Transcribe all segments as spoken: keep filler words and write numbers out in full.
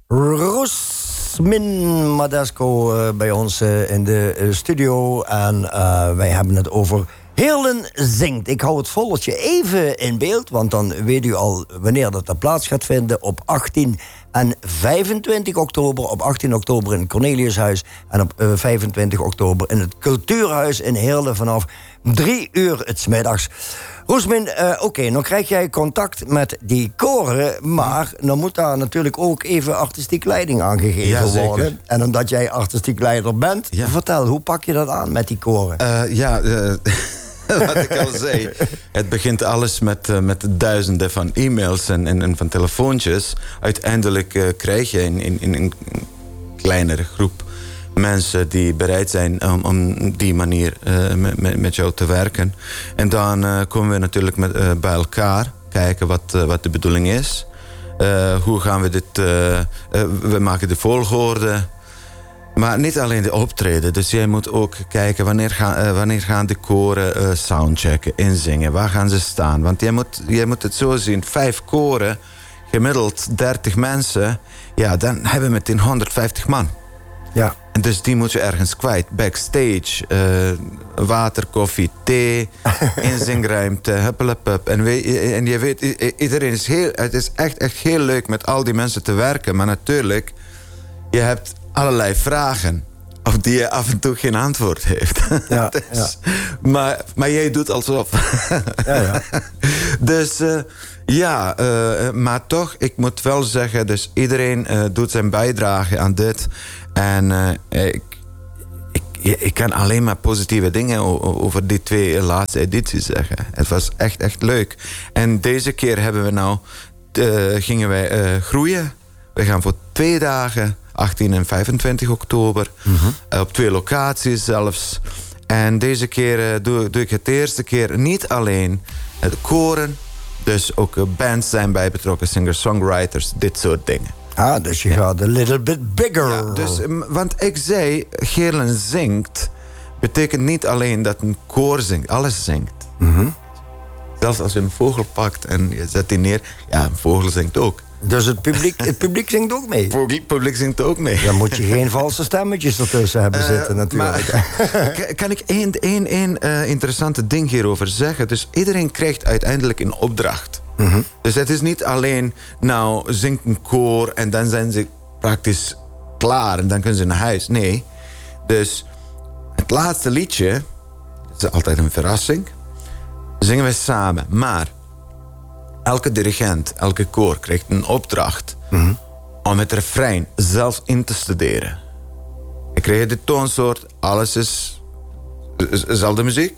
Roesmin Madesco uh, bij ons uh, in de uh, studio. En uh, wij hebben het over Heerlen Zingt. Ik hou het volletje even in beeld, want dan weet u al wanneer dat er plaats gaat vinden. Op achttien en vijfentwintig oktober. Op achttien oktober in het Corneliushuis. En op uh, vijfentwintig oktober in het Cultuurhuis in Heerlen vanaf drie uur 's middags. Roesmin, uh, oké, okay, dan krijg jij contact met die koren, maar dan moet daar natuurlijk ook even artistiek leiding aangegeven ja, worden. En omdat jij artistiek leider bent, ja. vertel, hoe pak je dat aan met die koren? Uh, ja, uh, wat ik al zei, het begint alles met, uh, met duizenden van e-mails en, en, en van telefoontjes. Uiteindelijk uh, krijg je in, in, in een kleinere groep mensen die bereid zijn om, om die manier uh, met, met jou te werken. En dan uh, komen we natuurlijk met, uh, bij elkaar kijken wat, uh, wat de bedoeling is. Uh, hoe gaan we dit... Uh, uh, we maken de volgorde. Maar niet alleen de optreden. Dus jij moet ook kijken wanneer gaan, uh, wanneer gaan de koren uh, soundchecken, inzingen. Waar gaan ze staan? Want jij moet, jij moet het zo zien. Vijf koren, gemiddeld dertig mensen. Ja, dan hebben we meteen honderdvijftig man. Ja. En dus die moet je ergens kwijt. Backstage, uh, water, koffie, thee, inzingruimte, huppelepup. En, we, en je weet, iedereen is heel... Het is echt, echt heel leuk met al die mensen te werken. Maar natuurlijk, je hebt allerlei vragen op die je af en toe geen antwoord heeft. Ja, dus, ja. Maar, maar jij doet alsof. Ja, ja. Dus uh, ja, uh, maar toch, ik moet wel zeggen... dus iedereen uh, doet zijn bijdrage aan dit. En uh, ik, ik, ik kan alleen maar positieve dingen over die twee laatste edities zeggen. Het was echt, echt leuk. En deze keer hebben we nou, uh, gingen wij uh, groeien. We gaan voor twee dagen, achttien en vijfentwintig oktober. Mm-hmm. Uh, op twee locaties zelfs. En deze keer uh, doe, doe ik het de eerste keer niet alleen het koren. Dus ook uh, bands zijn bij betrokken, singer-songwriters, dit soort dingen. Ah, dus je ja. gaat a little bit bigger. Ja, dus, want ik zei, Heerlen Zingt betekent niet alleen dat een koor zingt. Alles zingt. Mm-hmm. Zelfs als je een vogel pakt en je zet die neer... ja, een vogel zingt ook. Dus het publiek, het publiek zingt ook mee? Het publiek zingt ook mee. Dan moet je geen valse stemmetjes ertussen hebben uh, zitten natuurlijk. Maar, kan ik één, één, één uh, interessante ding hierover zeggen? Dus iedereen krijgt uiteindelijk een opdracht. Mm-hmm. Dus het is niet alleen, nou, zingt een koor... en dan zijn ze praktisch klaar en dan kunnen ze naar huis. Nee, dus het laatste liedje... dat is altijd een verrassing... zingen we samen, maar... elke dirigent, elke koor krijgt een opdracht... Mm-hmm. om het refrein zelf in te studeren. Ik krijg de toonsoort, alles is dezelfde muziek.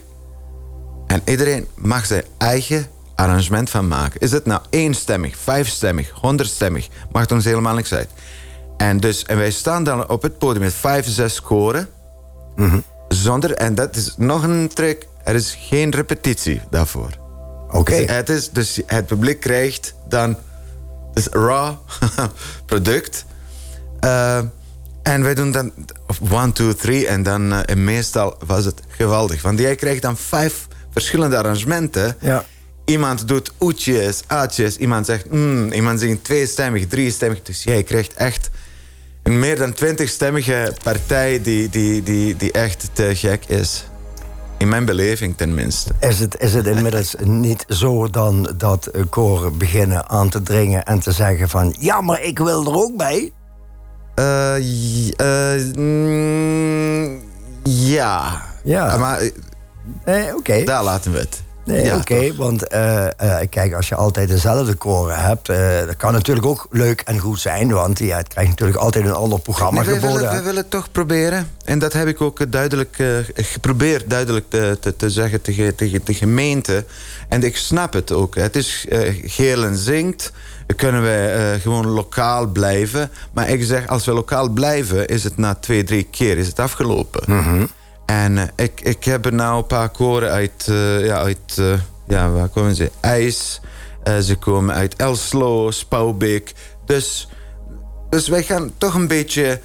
En iedereen mag zijn eigen arrangement van maken. Is het nou eenstemmig, vijfstemmig, honderdstemmig? Maakt ons helemaal niks uit. En, dus, en wij staan dan op het podium met vijf, zes koren. Mm-hmm. Zonder, en dat is nog een trick, er is geen repetitie daarvoor. Oké. Okay. Het is, dus het publiek krijgt dan dus raw product. Uh, en wij doen dan one, two, three. En dan uh, en meestal was het geweldig. Want jij krijgt dan vijf verschillende arrangementen. Ja. Iemand doet oetjes, aatjes. Iemand zegt, mm, iemand zingt tweestemmig, driestemmig. Dus jij krijgt echt een meer dan twintigstemmige partij die, die, die, die echt te gek is. In mijn beleving tenminste. Is het, is het inmiddels niet zo dan dat koren beginnen aan te dringen en te zeggen van... ja, maar ik wil er ook bij? Uh, uh, mm, ja. Ja. Maar nee, oké. Okay. Daar laten we het. Nee, ja, oké, okay, want uh, uh, kijk, als je altijd dezelfde koren hebt... Uh, dat kan natuurlijk ook leuk en goed zijn... want ja, het krijgt natuurlijk altijd een ander programma nee, geboden. We willen, we willen het toch proberen. En dat heb ik ook duidelijk uh, geprobeerd duidelijk te, te, te zeggen tegen, tegen de gemeente. En ik snap het ook. Het is uh, Heerlen Zingt... kunnen we uh, gewoon lokaal blijven. Maar ik zeg, als we lokaal blijven... is het na twee, drie keer is het afgelopen. Mm-hmm. En uh, ik, ik heb er nou een paar koren uit... Uh, ja, uit uh, ja, waar komen ze? IJs. Uh, ze komen uit Elslo, Spouwbeek. Dus, dus wij gaan toch een beetje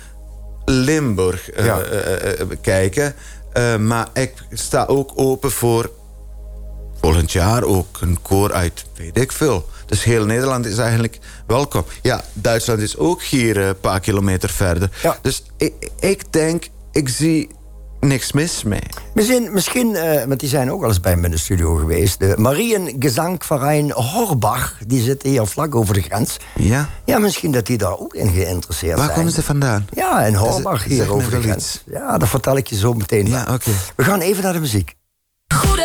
Limburg uh, ja. uh, uh, bekijken. Uh, maar ik sta ook open voor... volgend jaar ook een koor uit, weet ik veel... Dus heel Nederland is eigenlijk welkom. Ja, Duitsland is ook hier een paar kilometer verder. Ja. Dus ik, ik denk, ik zie niks mis mee. Misschien, misschien uh, want die zijn ook al eens bij me in de studio geweest. De Mariengezangverein Horbach, die zitten hier vlak over de grens. Ja? Ja, misschien dat die daar ook in geïnteresseerd Waar zijn. Waar komen ze vandaan? Ja, in Horbach, hier over de grens. Iets. Ja, dat vertel ik je zo meteen. Ja, oké. Okay. We gaan even naar de muziek. Goede